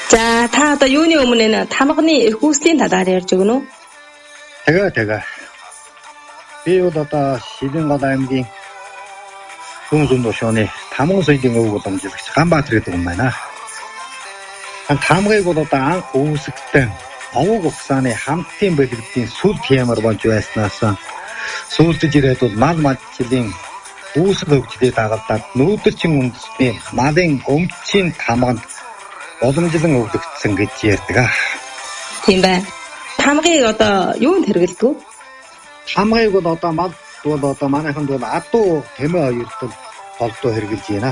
За та одоо юуны өмнө тамганы эрх үүслийн талаар ярьж өгнө үү? Тэгээ. Би бол одоо Шилэнгол аймгийн Сүнзүн тушууны тамган соёлын өв боломжлагч Ганбаатар гэдэг юм байна. Тамгыг бол одоо анх үүсгэхдээ овог ухсааны хамтын бэлгэдийн сүл хямар болж байснаас сүүлдэж ирээд бол мал малчилын үүсэл хөгжлийг дагалдаад нүүдэлчин үндэсний малын өмчийн тамганд боломжлон өвлөгдсөн гэж ярьдаг. Тийм байна. Тамгыг одоо юунд хэрэглэдэг вэ? Тамгыг бол одоо мал бол одоо манайханд бол адуу тэмээ хоёрт голдуу хэрэглэж байна.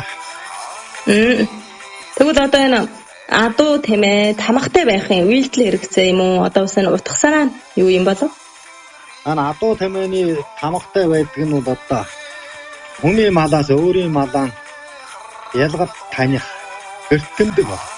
Тэгвэл одоо энэ адуу тэмээ тамгатай байхын үйлдэл хэрэгцээ юм уу? Одоо бас энэ утга санаа нь юу юм болов? Адуу тэмээний тамгатай байдаг нь бол одоо хүний малаас өөрийн малаа ялгаж таних эртэмдэг байна.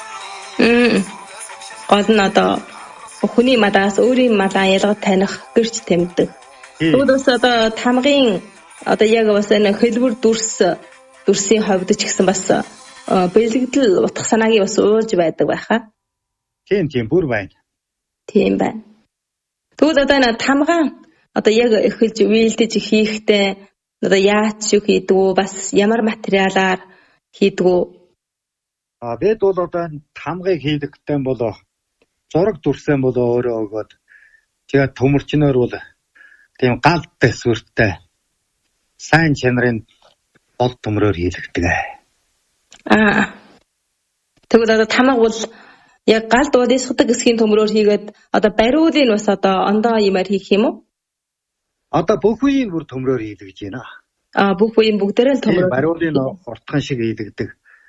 Гол нь одоо хүний малаас өөрийн малаа ялгаж таних гэрч тэмдэг. Тэгвэл бас одоо тамгын одоо яг бас энэ хэлбэр дүрсийн хувьд ч гэсэн бас бэлэгдэл утга санаагийн бас уулж байдаг байхаа. Тийм бүр байна. Тийм байна. Тэгвэл одоо энэ тамгаан одоо яг эхэлж үйлдэж хийхдээ одоо яаж хийдэг вэ? Бас ямар материалаар хийдэг вэ? Бид бол одоо тамгыг хийхдээ бол зураг дүрсэн бол өөрөө өгөөд тэгээд төмөрчнөр бол тийм гал дэсвэртэй сайн чанарын бол төмрөөр хийлэгдэг. Тэгвэл одоо тамга бол яг галд удисгадаг хэсгийн төмрөөр хийгээд одоо бариулын бас одоо ондоо юмар хийх юм уу? Одоо бүх үеийн бүр төмрөөр хийлгэж байна. Бүх үеийн бүгдээрээ л төмрөөр. Бариулын уртхан шиг хийлгдэг.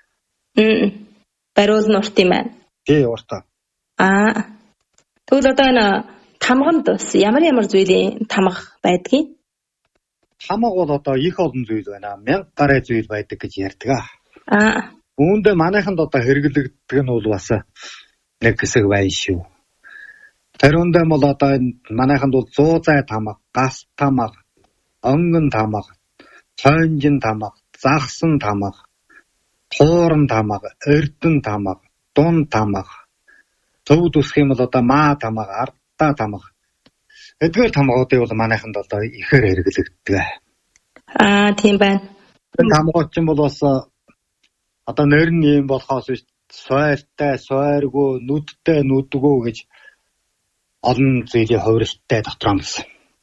Бариул нь урт юм байна. Тий, уртаа. Тэгвэл одоо энэ тамганд бас ямар зүйлийн тамга байдгийг? Тамга бол одоо их олон зүйл байна. 1000 гаруй зүйл байдаг гэж ярьдаг. Үүндээ манайханд одоо хэрэглэгддэг нь бол бас нэг хэсэг байна шүү. Тэрүүндээ бол одоо манайханд бол 100 зай тамга, гас тамга, онгон тамга, цонжин тамга, загсан тамга, тууран тамга, эрдэн тамга, дун тамга, төвд үсэх юм бол одоо маа тамга, ардаа тамга. Эдгээр тамгуудыг бол манайханд одоо ихээр хэрэглэгддэг. Тийм байна. Энэ тамгууд ч бол бас одоо нэр нь юм болохоос сойртай, сойргүй, нүдтэй, нүдгүү гэж олон зүйлийн хувиралтай дотор юмсан.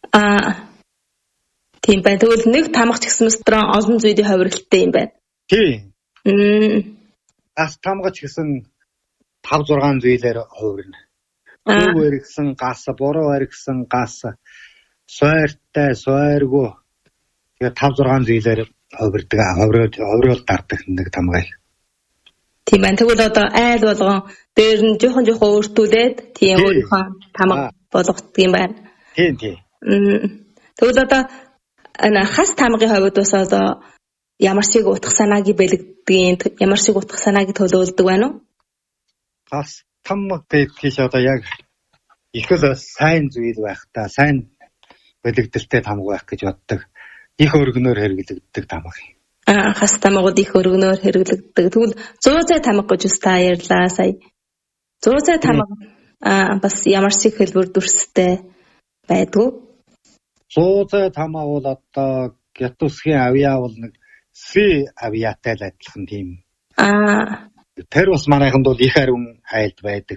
Тийм байна. Тэгвэл нэг тамга ч гэсэн дотор олон зүйлийн хувиралтай юм байна. Тийм. Гас тамга ч гэсэн 5-6 зүйлээр хувирна. Төв эргэсэн гас, буруу эргэсэн гас, сойртай, сойргүй тэгээд 5-6 зүйлээр хувирдаг. Хувируул дардаг нэг тамгай. Тийм байна. Тэгвэл одоо айл болгон дээр нь жоохон өөртүүлээд тийм өөрийнхөө тамга болгодог юм байна. Тийм. Тэгвэл одоо энэ хас тамгын хувьд бас одоо ямар шиг утга санааг бэлэгддэг, ямар шиг утга санааг төлөөлдөг байна уу? Хас тамга гэж одоо яг их л сайн зүйл байх та, сайн бэлэгдэлтэй тамга байх гэж боддог. Их өргөнөөр хэрэглэгддэг тамга. Хас тамгууд их өргөнөөр хэрэглэгддэг. Тэгвэл 100 зай тамга гэж та ярьлаа сая. 100 зай тамга бас ямар шиг хэлбэр дүрстэй байдгүй? 100 зай тамга бол одоо гятусгийн авьяа бол нэг Сви авьяатай л адилхан тийм. Тэр бас манайханд бол их ариун айлд байдаг.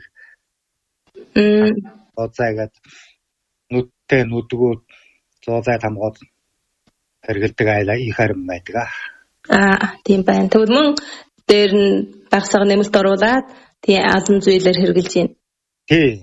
Зайгаад нүдтэй нүдгүү 100 зай тамгууд хэрэгэлдэг айлаа их ариун байдаг. Тийм байна. Тэгвэл мөн дээр нь багсаг нэмэлт оруулаад тийм олон зүйлээр хэрэгжилж байна. Тий.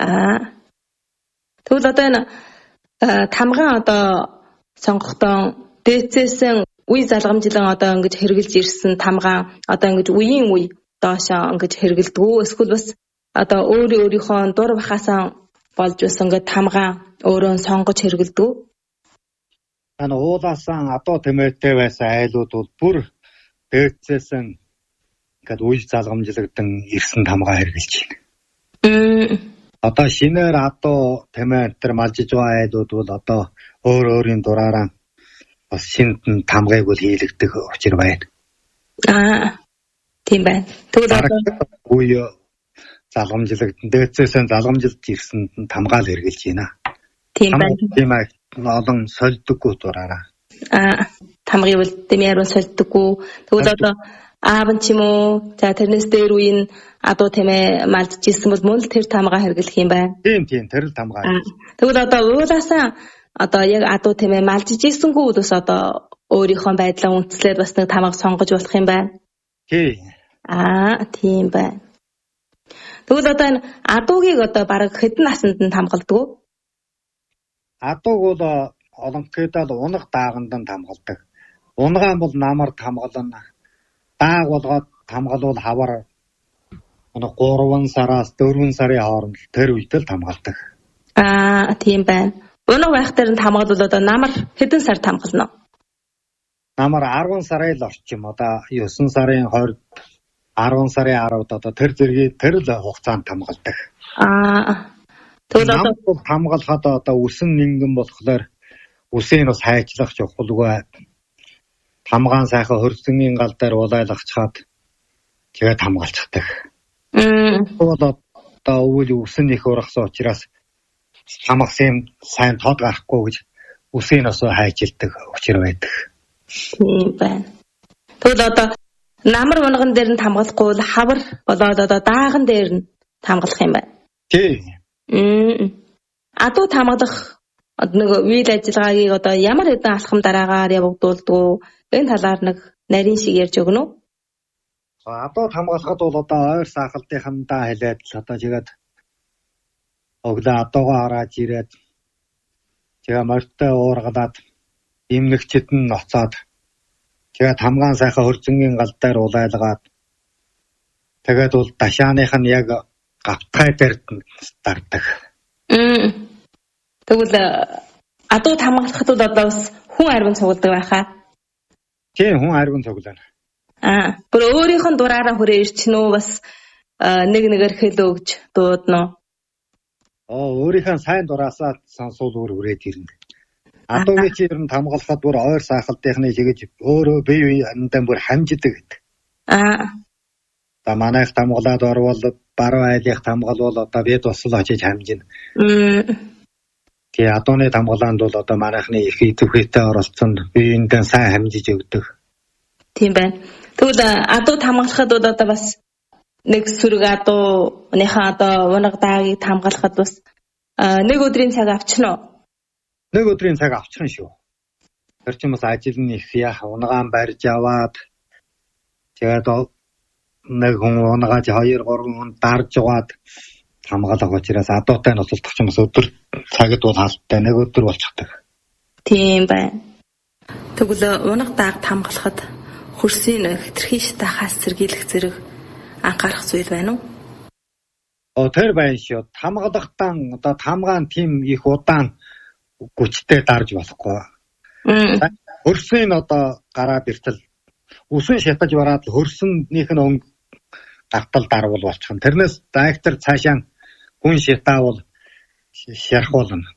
Тэгвэл одоо энэ тамгаан одоо сонгохдоо дээцээсэн үе залгамжлан одоо ингэж хэрэгжилж ирсэн тамгаан одоо ингэж үеийн үе доошоо ингэж хэрэгэлдэг үү? Эсвэл бас одоо өөрийнхөө дур бахаасаа болж бас ингэж тамгаан өөрөө сонгож хэрэгэлдэг үү? Уулаасан адуу тэмээтэй байсан айлууд бол бүр дээцээсэн ингээд үе залгамжлагдан ирсэн тамгаа хэрэгжилж байна. Одоо шинээр адуу тэмээ энэ малжиж байгаа айлууд бол одоо өөрийн дураараа бас шинэ тамгыг бол хийлэгдэх учир байна. Тийм байна. Тэгвэл үе залгамжлагдсан дээдсээс залгамжилж ирсэн тамгаал хэрглэж байна. Тийм байна. Тийм олон сольдөггүй дураараа. Тамгын бол дэмээр сольдөггүй. Тэгвэл одоо аав нь ч юм уу за тэрнээс дээр үеийн адуу тэмээ малдж ирсэн бол мөн л тэр тамгаа хэрглэх юм байна. Тийм тэр л тамгаа. Тэгвэл одоо уулаасаа одоо яг адуу тэмээ малдж ирсэнгүй бол бас одоо өөрийнхөө байдлаа үндэслээд бас нэг тамга сонгож болох юм байна. Тийм байна. Тэгвэл одоо энэ адуугийг одоо бараг хэдэн наснд нь тамгалдаг? Адууг бол олонхийдөө унах дааганд нь тамгалдаг. Унгаан бол намар тамгална. Дааг болгоод тамгалвал хавар 3 сараас 4 сарын хооронд тэр үед л тамгалдаг. Тийм байна. Унах байх дээр нь тамгалвал одоо намар хэдэн сар тамгална? Намар 10 сарын л орчим. Одоо 9 сарын 20 10 сарын 10-д одоо тэр зэргийг тэр л хугацаанд тамгалдаг. Тэгвэл одоо тамгалахад одоо үсэн нэгэн болохоор үсийг бас хайчлах чухалгүй. Тамгаан сайхан хөрсөнгийн гал дээр улайлгачаад тэгээд тамгалцдаг. Одоо өвөл үсэн их ургасан учраас тамгасан сайн тод гарахгүй гэж үсийг бас хайчилдаг учир байдаг. Тийм байна. Тэгвэл одоо намар унган дээр нь тамгалахгүй бол хавар болоод одоо дааган дээр нь тамгалах юм байна. Тийм. Адуу тамгалах нэг үйл ажиллагаагийг одоо ямар хэдэн алхам дараагаар явагдуулдаг энэ талаар нэг нарийн шиг ярьж өгнө үү? Адуу тамгалахад бол одоо ойр сахалтынхандаа хэлээд л одоо жигээд өглөө адуугаа хараад ирээд тэгээ морьтой уургалаад имлэгчэд нь ноцоод тэгээд хамгаан сайхан хөрзөнгийн гал дээр улайлгаад тэгээд бол дашааных нь яг гавтгай дээр дардаг. Тэгвэл адуу тамгалахад бол одоо бас хүн арвин цугладаг байхаа. Тийм хүн арвин цуглана. Бүр өөрийнх нь дураараа хүрээ ирчихнүү бас нэг нэгээр хэл өгж дуудана. Өөрийнхөө сайн дураасаа сонсвол үрээд ирнэ. Адуугийн чи ер нь тамгалахад бүр ойр сахалтынхны чигэж өөрөө бие биендээ бүр хамждаг гэдэг. За манайх тамгалаад орвол баруун айлынх тамгалвал одоо бид тусал очиж хамжина. Тэгээ адууны тамгалаанд бол одоо манайхны их идэвхтэй оролцсон биендээ сайн хамжиж өгдөг. Тийм байна. Тэгвэл адуу тамгалахад бол одоо бас нэг сүрэг адууныхаа одоо унаг даагийг тамгалахад бас нэг өдрийн цаг авчихна уу? Нэг өдрийн цаг авчихна шүү. Тэр чинь бас ажил нь их яах унагаан барьж аваад тэгээд нэг хүн унагааж 2-3 хүн дарж угаад тамгалах учраас адуутай нь бол тавчмас өдөр цагт бол хаалттай нэг өдөр болчихдаг. Тийм байна. Тэгвэл унаг дааг тамгалахад хөрсийн хэтэрхий шатахаас сэргийлэх зэрэг анхаарах зүйл байна уу? Тэр байна шүү. Тамгалахтаа одоо тамгаан тийм их удаан гүчтэй дарж болохгүй. Хөрсийн одоо гараад иртэл үсэн шатаж бараад хөрсөнийх нь гартал дарвал болчихно. Тэрнээс дайгтар цаашаа хүн шатаавал шарах болно.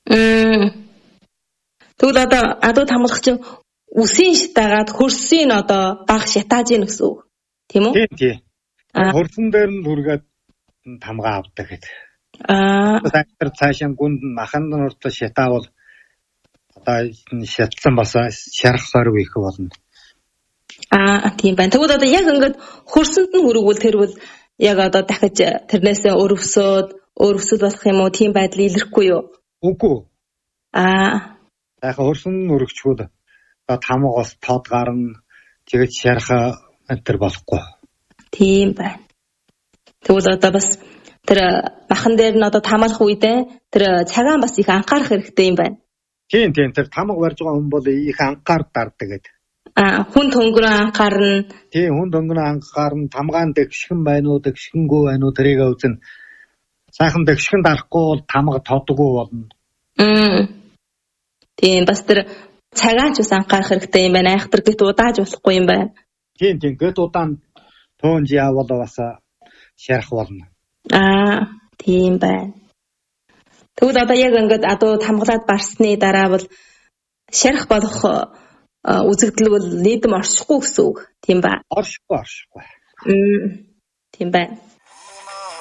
Тэгвэл одоо адуу тамгалах чинь үсийн шатаагаад хөрсийн одоо баг шатааж ийн гэсэн үг. Тийм үү? Тийм. Хөрсөн дээр нь хүргээд тамгаа авдаг гэдэг. Дайгтар цаашаа гүнд махан нуртал шатаавал одоо шатсан бас шарах сорив их болно. Тийм байна. Тэгвэл одоо яг ингээд хөрсөнд нь хүргүүл тэрвэл яг одоо дахиж тэрнээсээ өрөвсөд болох юм уу? Тийм байдал илэрхгүй юу? Үгүй. Яг хөрсөн нь өргөчгөл тамга бас тод гарна. Тэгээд шарах энэ болохгүй. Тийм байна. Тэгвэл одоо бас тэр махан дээр нь одоо тамгалах үедээ тэр цагаан бас их анхаарах хэрэгтэй юм байна. Тийм тэр тамга барьж байгаа хүн бол их анхаар дардаг гэдэг. Хүн төнгөрөө анхаарна. Тийм хүн төнгөрөө анхаарна. Тамгаан дэгшхэн байна уу, дэгшхэнгүй байна уу тэрийг үзэн. Сайхан дэгшхэн дарахгүй бол тамга тодгүй болно. Тийм бас тэр цагаач бас анхаарах хэрэгтэй юм байна. Айхтар гэт удааж болохгүй юм байна. Тийм гэт удаан туунж явал бас шарах болно. Тийм байна. Тэгвэл одоо яг ингээд адуу тамгалаад барсны дараа бол шарах болох үзэгдэл бол нийтэм оршихгүй гэсэн үг. Тийм ба? Оршихгүй. Тийм байна.